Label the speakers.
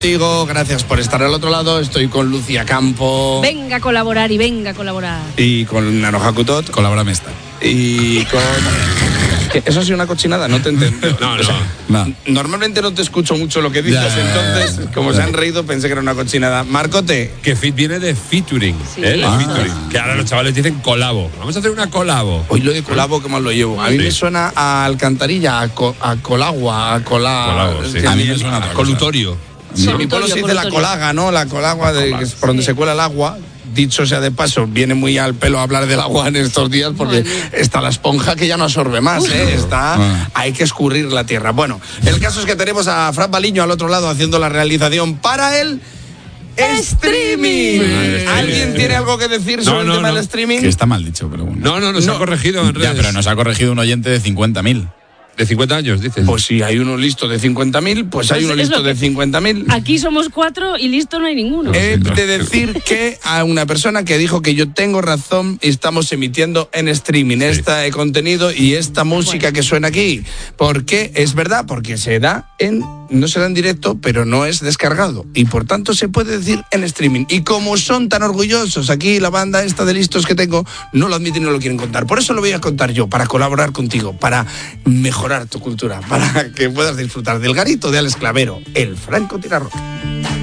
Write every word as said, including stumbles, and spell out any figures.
Speaker 1: Digo, gracias por estar al otro lado. Estoy con Lucía Campo.
Speaker 2: Venga a colaborar y venga a colaborar.
Speaker 1: Y con Naroja Cutot.
Speaker 3: Colabórame esta.
Speaker 1: Y con... Eso ha sido una cochinada, no te entiendo.
Speaker 3: No, no,
Speaker 1: o sea,
Speaker 3: no.
Speaker 1: Normalmente no te escucho mucho lo que dices,
Speaker 3: Ya,
Speaker 1: entonces,
Speaker 3: ya, ya.
Speaker 1: como se han reído, pensé que era una cochinada. Marcote.
Speaker 4: Que fit viene de featuring,
Speaker 2: Sí.
Speaker 4: ¿eh? De
Speaker 3: Ah.
Speaker 4: featuring. Que ahora los chavales dicen colabo. Vamos a hacer una colabo.
Speaker 1: Hoy lo de colabo, que más lo llevo. A mí
Speaker 4: Sí.
Speaker 1: me suena a alcantarilla, a, co- a colagua, a cola...
Speaker 4: Colabo, sí.
Speaker 3: A mí me suena a otra cosa.
Speaker 4: Colutorio.
Speaker 1: Sí, en mi pueblo
Speaker 2: Colutorio,
Speaker 1: se dice la
Speaker 2: colutorio.
Speaker 1: colaga, ¿no? La colagua, de, que es por donde
Speaker 2: Sí.
Speaker 1: se cuela el agua. Dicho sea de paso, viene muy al pelo hablar del agua en estos días porque
Speaker 2: Madre mía.
Speaker 1: está la esponja que ya no absorbe más, ¿eh? Está,
Speaker 3: Ah.
Speaker 1: hay que escurrir la tierra. Bueno, el caso es que tenemos a Fran Baliño al otro lado haciendo la realización para el streaming.
Speaker 2: Streaming.
Speaker 1: ¿Alguien tiene algo que decir sobre
Speaker 4: No,
Speaker 1: el
Speaker 4: no,
Speaker 1: tema
Speaker 4: no.
Speaker 1: del streaming?
Speaker 3: Que está mal dicho, pero bueno.
Speaker 4: No, no, nos
Speaker 1: No.
Speaker 4: ha corregido en
Speaker 3: Ya,
Speaker 4: redes.
Speaker 3: pero nos ha corregido un oyente de cincuenta mil.
Speaker 4: De cincuenta años, dices.
Speaker 1: Pues si hay uno listo de cincuenta mil, pues hay
Speaker 2: Pues
Speaker 1: uno
Speaker 2: es
Speaker 1: listo
Speaker 2: lo que-
Speaker 1: de cincuenta mil.
Speaker 2: Aquí somos cuatro y listo no hay ninguno.
Speaker 1: He de decir que a una persona que dijo que yo tengo razón, estamos emitiendo en streaming
Speaker 4: Sí.
Speaker 1: este contenido y esta música que suena aquí. Porque es verdad, porque se da en, no se da en directo, pero no es descargado. Y por tanto se puede decir en streaming. Y como son tan orgullosos aquí, la banda esta de listos que tengo, no lo admiten y no lo quieren contar. Por eso lo voy a contar yo, para colaborar contigo, para mejorar tu cultura, para que puedas disfrutar del garito de Alex Clavero, el francotirador.